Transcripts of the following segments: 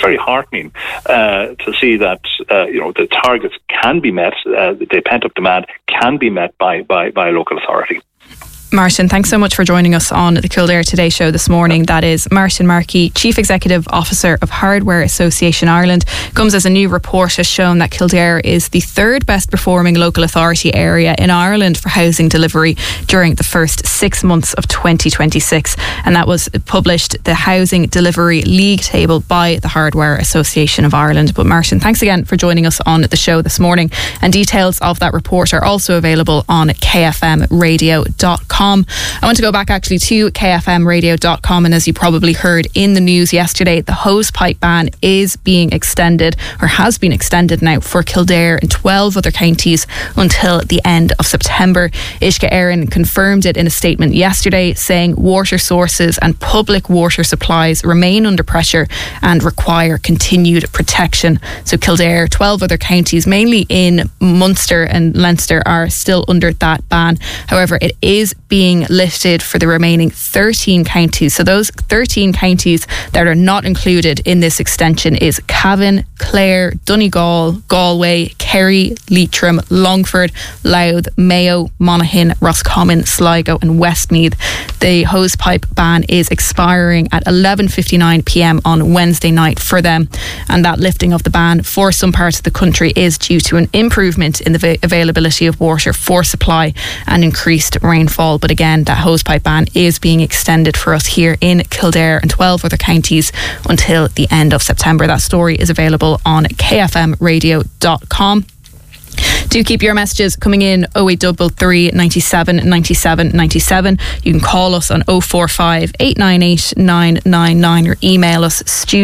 very heartening to see that the targets can be met, the pent-up demand can be met by a local authority. Martin, thanks so much for joining us on the Kildare Today show this morning. That is Martin Markey, Chief Executive Officer of Hardware Association Ireland. Comes as a new report has shown that Kildare is the third best performing local authority area in Ireland for housing delivery during the first 6 months of 2026. And that was published, the Housing Delivery League table, by the Hardware Association of Ireland. But Martin, thanks again for joining us on the show this morning. And details of that report are also available on kfmradio.com. I want to go back actually to kfmradio.com, and as you probably heard in the news yesterday, the hosepipe ban is being extended, or has been extended now, for Kildare and 12 other counties until the end of September. Uisce Éireann confirmed it in a statement yesterday, saying water sources and public water supplies remain under pressure and require continued protection. So Kildare, 12 other counties, mainly in Munster and Leinster, are still under that ban. However, it is being lifted for the remaining 13 counties. So those 13 counties that are not included in this extension is Cavan, Clare, Donegal, Galway, Kerry, Leitrim, Longford, Louth, Mayo, Monaghan, Roscommon, Sligo and Westmeath. The hosepipe ban is expiring at 11:59pm on Wednesday night for them, and that lifting of the ban for some parts of the country is due to an improvement in the availability of water for supply and increased rainfall. But again, that hosepipe ban is being extended for us here in Kildare and 12 other counties until the end of September. That story is available on kfmradio.com. Do keep your messages coming in 0833 97 97 97. You can call us on 045 898 999 or email us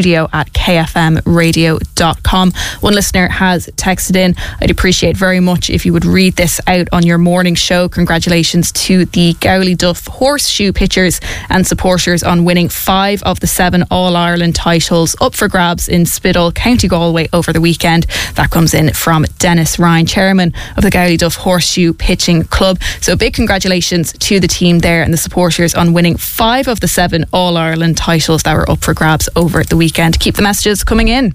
studio@kfmradio.com. One listener has texted in, I'd appreciate very much if you would read this out on your morning show. Congratulations to the Gowley Duff Horseshoe pitchers and supporters on winning 5 of the 7 All-Ireland titles up for grabs in Spiddal, County Galway over the weekend. That comes in from Dennis Ryan, chairman of the Gowley Duff Horseshoe Pitching Club. So big congratulations to the team there and the supporters on winning 5 of the 7 All-Ireland titles that were up for grabs over the weekend. Keep the messages coming in.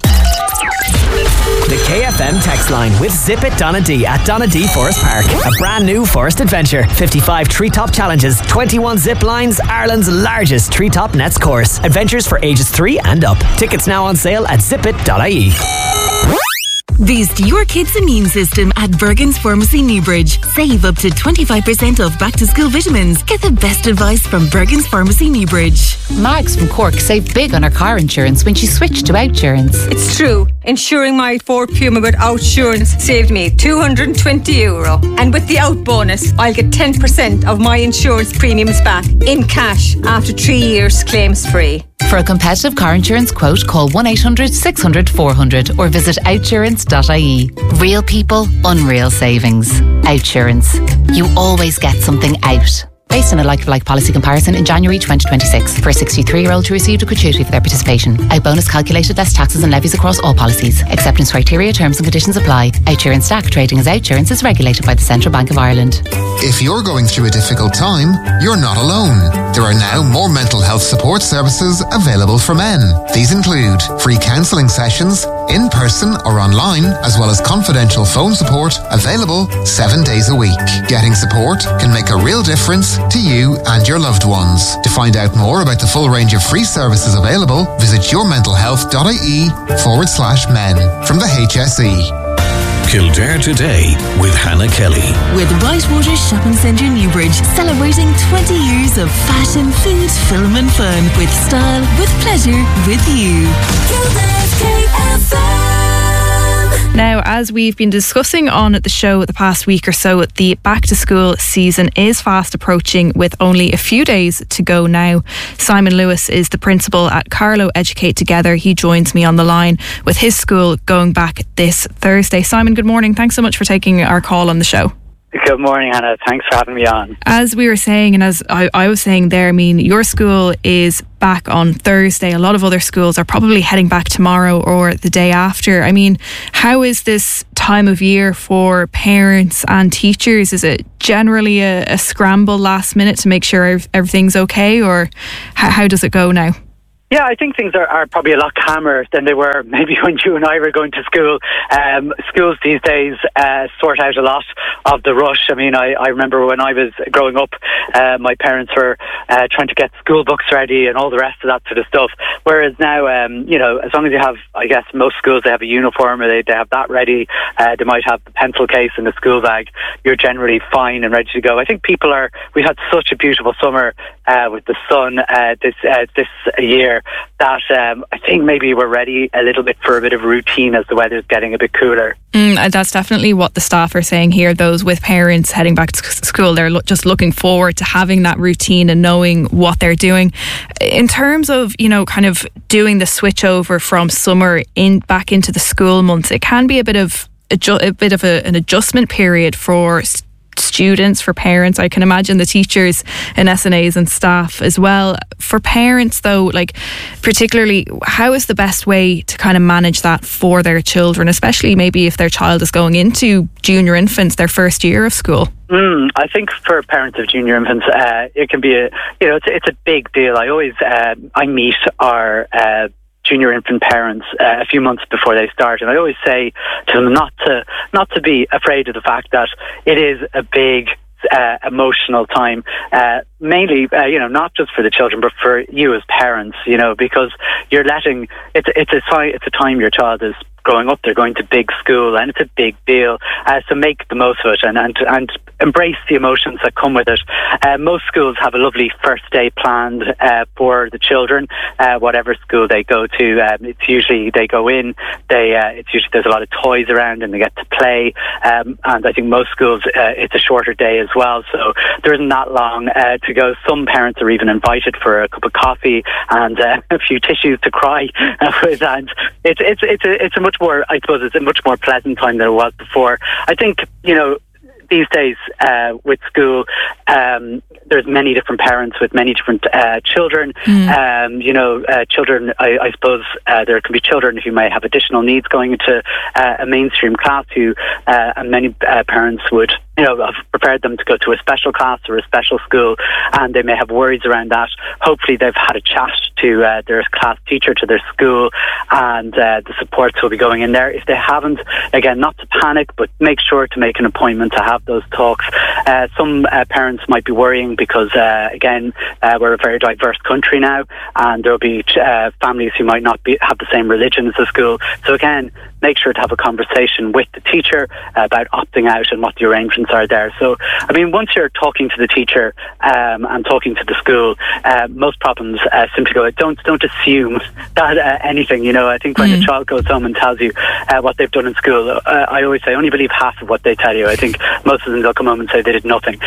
The KFM text line with Zip It Donadee at Donadee Forest Park. A brand new forest adventure. 55 treetop challenges, 21 zip lines, Ireland's largest treetop nets course. Adventures for ages 3 and up. Tickets now on sale at zipit.ie. Boost your kids' immune system at Bergen's Pharmacy Newbridge. Save up to 25% off back-to-school vitamins. Get the best advice from Bergen's Pharmacy Newbridge. Mags from Cork saved big on her car insurance when she switched to Outsurance. It's true. Insuring my Ford Puma with Outsurance saved me €220. And with the Out bonus, I'll get 10% of my insurance premiums back in cash after 3 years claims free. For a competitive car insurance quote, call 1-800 600 400 or visit outsurance.ie. Real people, unreal savings. Outsurance. You always get something out. Based on a like-for-like policy comparison in January 2026 for a 63-year-old who received a gratuity for their participation. Out bonus calculated less taxes and levies across all policies. Acceptance criteria, terms and conditions apply. Outsurance stack trading as Outsurance is regulated by the Central Bank of Ireland. If you're going through a difficult time, you're not alone. There are now more mental health support services available for men. These include free counselling sessions, in person or online, as well as confidential phone support available 7 days a week. Getting support can make a real difference to you and your loved ones. To find out more about the full range of free services available, visit yourmentalhealth.ie/men from the HSE. Kildare Today with Hannah Kelly. With Whitewater Shopping Centre Newbridge, celebrating 20 years of fashion, food, film and fun. With style, with pleasure, with you. Kildare's KFM. Now, as we've been discussing on the show the past week or so, the back-to-school season is fast approaching with only a few days to go now. Simon Lewis is the principal at Carlow Educate Together. He joins me on the line with his school going back this Thursday. Simon, good morning. Thanks so much for taking our call on the show. Good morning, Hannah. Thanks for having me on. As we were saying, and as I was saying there, I mean, your school is back on Thursday. A lot of other schools are probably heading back tomorrow or the day after. I mean, how is this time of year for parents and teachers? Is it generally a scramble last minute to make sure everything's okay, or how does it go now? Yeah, I think things are probably a lot calmer than they were maybe when you and I were going to school. Schools these days sort out a lot of the rush. I mean, I remember when I was growing up, my parents were trying to get school books ready and all the rest of that sort of stuff. Whereas now, as long as you have, I guess most schools, they have a uniform or they have that ready. They might have the pencil case and the school bag. You're generally fine and ready to go. I think we had such a beautiful summer with the sun this year that I think maybe we're ready a little bit for a bit of routine as the weather's getting a bit cooler. That's definitely what the staff are saying here. Those with parents heading back to school, they're just looking forward to having that routine and knowing what they're doing. In terms of, kind of doing the switch over from summer back into the school months, it can be a bit of an adjustment period for students, for parents. I can imagine the teachers and SNAs and staff as well. For parents though, particularly, how is the best way to kind of manage that for their children, especially maybe if their child is going into junior infants, their first year of school? I think for parents of junior infants, it can be it's a big deal. I always I meet our junior infant parents a few months before they start, and I always say to them not to be afraid of the fact that it is a big emotional time, mainly not just for the children but for you as parents, because you're letting it's a time your child is growing up. They're going to big school and it's a big deal, so make the most of it and embrace the emotions that come with it. Most schools have a lovely first day planned for the children, whatever school they go to. It's usually they go in, it's usually there's a lot of toys around and they get to play, and I think most schools it's a shorter day as well, so there isn't that long to go. Some parents are even invited for a cup of coffee and a few tissues to cry with, and it's a much more, I suppose it's a much more pleasant time than it was before. I think, these days with school, there's many different parents with many different children. Children, I suppose there can be children who may have additional needs going into a mainstream class and many parents would have prepared them to go to a special class or a special school, and they may have worries around that. Hopefully they've had a chat to their class teacher, to their school, and the supports will be going in there. If they haven't, again, not to panic, but make sure to make an appointment to have those talks. Some parents might be worrying because, again, we're a very diverse country now, and there will be families who might not have the same religion as the school. So again, make sure to have a conversation with the teacher about opting out and what the arrangements are there. So, I mean, once you're talking to the teacher and talking to the school, most problems simply go, don't assume that anything, I think when a child goes home and tells you what they've done in school, I always say, only believe half of what they tell you. I think most of them, they'll come home and say they did nothing.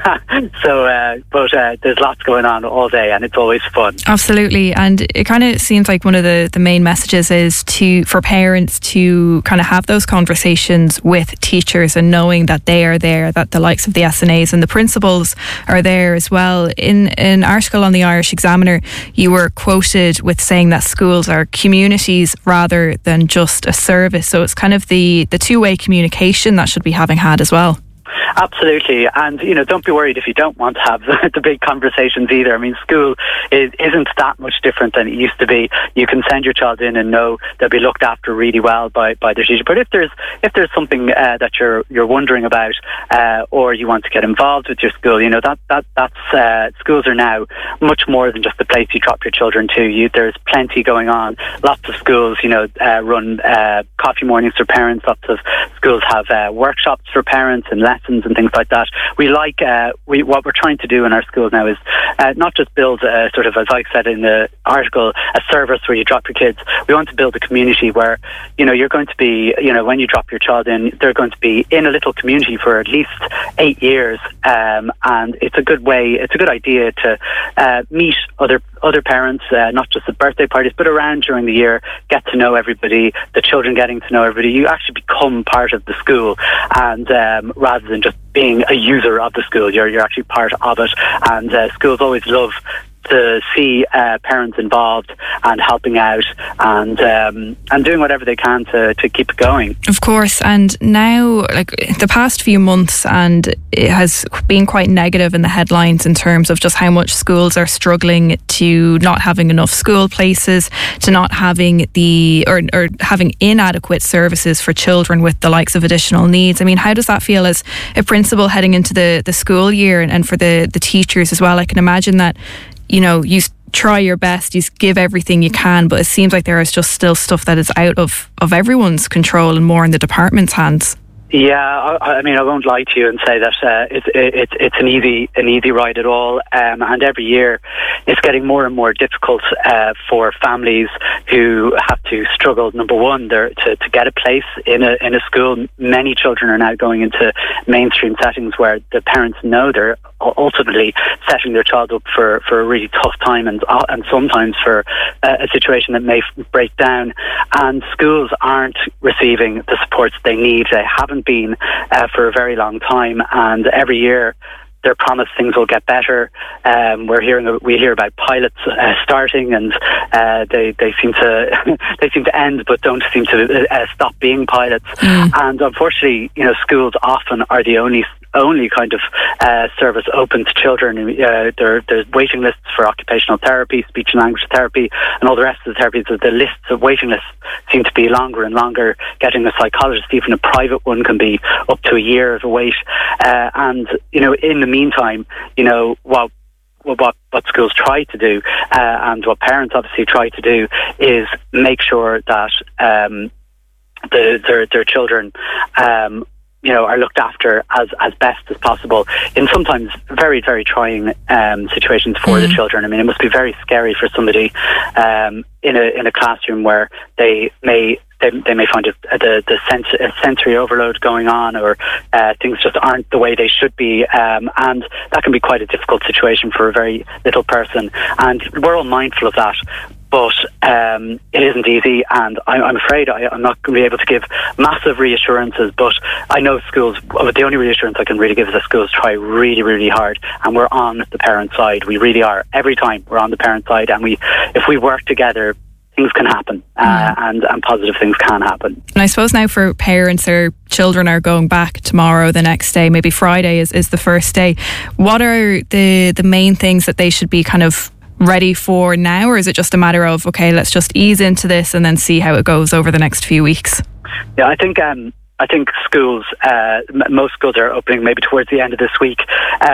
But there's lots going on all day and it's always fun. Absolutely. And it kind of seems like one of the main messages is for parents to kind of have those conversations with teachers and knowing that they are there, that the likes of the SNAs and the principals are there as well. In an article on the Irish Examiner, you were quoted with saying that schools are communities rather than just a service. So it's kind of the two-way communication that should be having had as well. Absolutely, and don't be worried if you don't want to have the big conversations either. I mean, school isn't that much different than it used to be. You can send your child in and know they'll be looked after really well by their teacher. But if there's something that you're wondering about, or you want to get involved with your school, that's schools are now much more than just the place you drop your children to. There's plenty going on. Lots of schools, run coffee mornings for parents. Lots of schools have workshops for parents and lessons and things like that. We like what we're trying to do in our schools now is not just build sort of, as I said in the article, a service where you drop your kids. We want to build a community where you're going to be, when you drop your child in, they're going to be in a little community for at least 8 years, and it's a good idea to meet other parents, not just at birthday parties but around during the year, get to know everybody, the children getting to know everybody. You actually become part of the school, and rather than just being a user of the school, you're actually part of it. And schools always love to see parents involved and helping out and doing whatever they can to keep it going. Of course, and now, like the past few months, and it has been quite negative in the headlines in terms of just how much schools are struggling to not having enough school places, to not having or having inadequate services for children with the likes of additional needs. I mean, how does that feel as a principal heading into the school year, and for the teachers as well? I can imagine that, you try your best, you give everything you can, but it seems like there is just still stuff that is out of everyone's control and more in the department's hands. Yeah, I mean, I won't lie to you and say that it's an easy ride at all. And every year, it's getting more and more difficult for families who have to struggle. Number one, to get a place in a school. Many children are now going into mainstream settings where the parents know they're ultimately setting their child up for a really tough time, and sometimes for a situation that may break down. And schools aren't receiving the supports they need. They haven't been for a very long time, and every year they're promised things will get better. We hear about pilots starting, and they seem to end, but don't seem to stop being pilots. And unfortunately, schools often are the only kind of service open to children. There's waiting lists for occupational therapy, speech and language therapy, and all the rest of the therapies. The lists of waiting lists seem to be longer and longer. Getting a psychologist, even a private one, can be up to a year of a wait. And in the meantime, what schools try to do, and what parents obviously try to do, is make sure that their children are looked after as best as possible in sometimes very, very trying situations for the children. I mean, it must be very scary for somebody in a classroom where they may find the sensory overload going on, or things just aren't the way they should be, and that can be quite a difficult situation for a very little person, and we're all mindful of that. But it isn't easy, and I'm afraid I'm not going to be able to give massive reassurances, but I know schools, the only reassurance I can really give is that schools try really, really hard, and we're on the parent side. We really are. Every time we're on the parent side, and if we work together, things can happen, and positive things can happen. And I suppose now for parents, their children are going back tomorrow, the next day, maybe Friday is the first day. What are the main things that they should be kind of ready for now, or is it just a matter of, okay, let's just ease into this and then see how it goes over the next few weeks? Yeah, I think schools, most schools are opening maybe towards the end of this week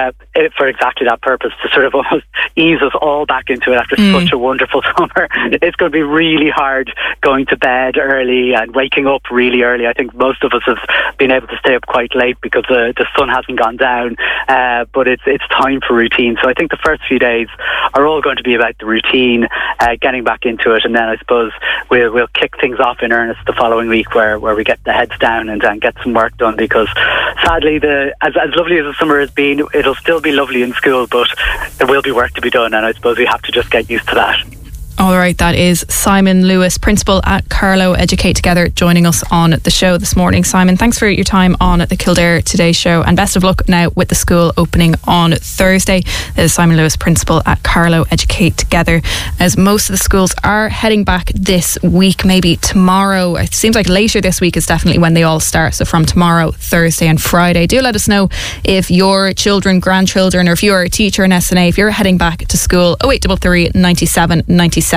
for exactly that purpose, to sort of almost ease us all back into it after such a wonderful summer. It's going to be really hard going to bed early and waking up really early. I think most of us have been able to stay up quite late because the sun hasn't gone down, but it's time for routine. So I think the first few days are all going to be about the routine, getting back into it, and then I suppose we'll kick things off in earnest the following week where we get the heads down and get some work done, because sadly as lovely as the summer has been, it'll still be lovely in school, but there will be work to be done, and I suppose we have to just get used to that. All right, that is Simon Lewis, Principal at Carlow Educate Together, joining us on the show this morning. Simon, thanks for your time on the Kildare Today show, and best of luck now with the school opening on Thursday. This is Simon Lewis, Principal at Carlow Educate Together, as most of the schools are heading back this week, maybe tomorrow. It seems like later this week is definitely when they all start, so from tomorrow, Thursday and Friday. Do let us know if your children, grandchildren, or if you're a teacher in SNA, if you're heading back to school. 0833 97 97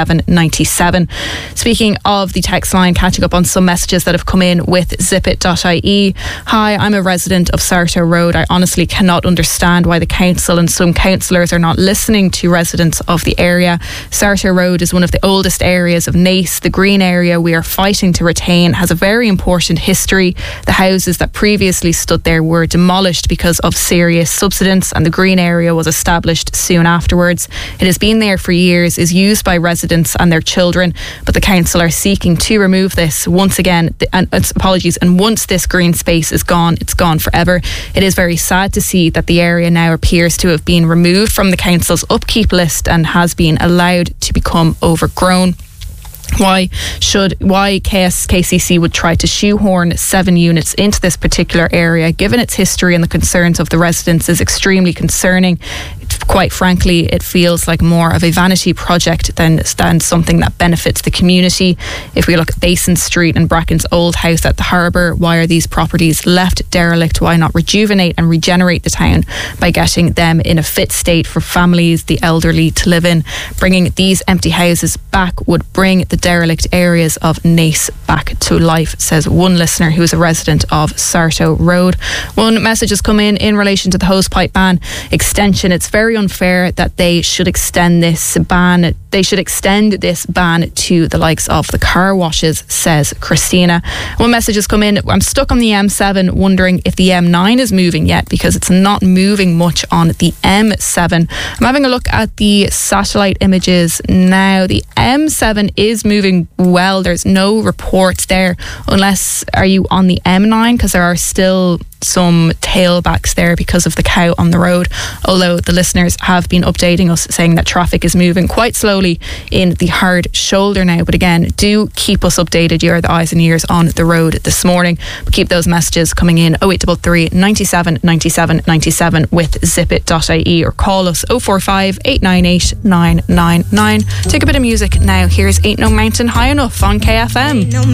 97. Speaking of the text line, catching up on some messages that have come in with zipit.ie. Hi, I'm a resident of Sarto Road. I honestly cannot understand why the council and some councillors are not listening to residents of the area. Sarto Road is one of the oldest areas of Naas. The green area we are fighting to retain has a very important history. The houses that previously stood there were demolished because of serious subsidence, and the green area was established soon afterwards. It has been there for years, is used by residents and their children, but the council are seeking to remove this once again, and once this green space is gone, it's gone forever. It is very sad to see that the area now appears to have been removed from the council's upkeep list and has been allowed to become overgrown. Why KCC would try to shoehorn 7 units into this particular area, given its history and the concerns of the residents, is extremely concerning. It's quite frankly, it feels like more of a vanity project than something that benefits the community. If we look at Basin Street and Bracken's old house at the harbour, why are these properties left derelict? Why not rejuvenate and regenerate the town by getting them in a fit state for families, the elderly to live in? Bringing these empty houses back would bring the derelict areas of Naas back to life, says one listener who is a resident of Sarto Road. One message has come in relation to the hosepipe ban extension. It's very unfair that they should extend this ban. They should extend this ban to the likes of the car washes, says Christina. One message has come in. I'm stuck on the M7 wondering if the M9 is moving yet, because it's not moving much on the M7. I'm having a look at the satellite images now. The M7 is moving well. There's no reports there, unless are you on the M9, because there are still some tailbacks there because of the cow on the road, although the listeners have been updating us saying that traffic is moving quite slowly in the hard shoulder now. But again, do keep us updated. You're the eyes and ears on the road this morning, but keep those messages coming in 0833 97 97 97 with zippit.ie, or call us 045 898 999. Take a bit of music now. Here's Ain't No Mountain High Enough on KFM.